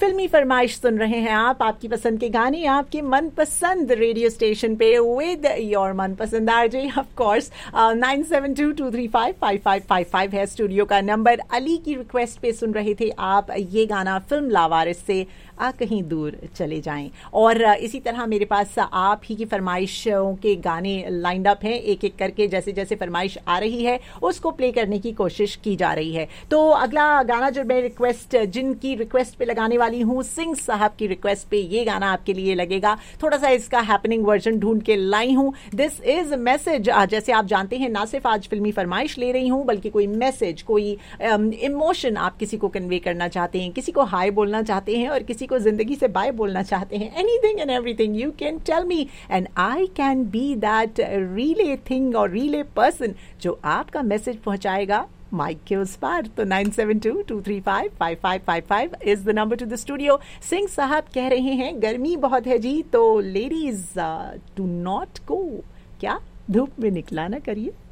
फिल्मी फरमाइश सुन रहे हैं आप, आपकी पसंद के गाने आपके मनपसंद रेडियो स्टेशन पे विद योर मनपसंद आरजे ऑफ कोर्स। 9722355555 है स्टूडियो का नंबर। अली की रिक्वेस्ट पे सुन रहे थे आप ये गाना फिल्म लावारिस से, आ कहीं दूर चले जाएं। और इसी तरह मेरे पास आप ही की फरमाइशों के गाने लाइंड अप हैं, एक एक करके जैसे जैसे फरमाइश आ रही है उसको प्ले करने की कोशिश की जा रही है। तो अगला गाना जो मैं जिनकी रिक्वेस्ट पे लगाने वाली हूँ, सिंह साहब की रिक्वेस्ट पे ये गाना आपके लिए लगेगा। थोड़ा सा इसका हैपनिंग वर्जन ढूंढ के लाई हूँ। This is message. जैसे आप जानते हैं, ना सिर्फ आज फिल्मी फरमाइश ले रही हूँ बल्कि कोई मैसेज, कोई इमोशन आप किसी को कन्वे करना चाहते हैं, किसी को हाय बोलना चाहते हैं और किसी को जिंदगी से बाय बोलना चाहते हैं, anything and everything you can tell me and I can be that relay thing और रिले पर्सन जो आपका मैसेज पहुंचाएगा माइक के उस पार। तो 9722355555 is the number two the studio. Singh साहब कह रहे हैं गर्मी बहुत है जी, तो लेडीज डू नॉट गो, क्या धूप में निकला ना करिए।